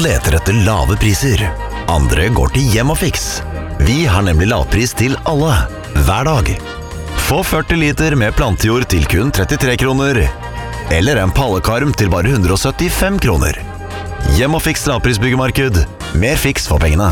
leter etter lave priser. Andre går til Hjem og Fiks. Vi har nemlig lavpris til alle, hver dag. Få 40 liter med plantejord til kun 33 kroner. Eller en pallekarm til bare 175 kroner. Hjem og Fiks lavprisbyggemarked. Mer fiks for pengene.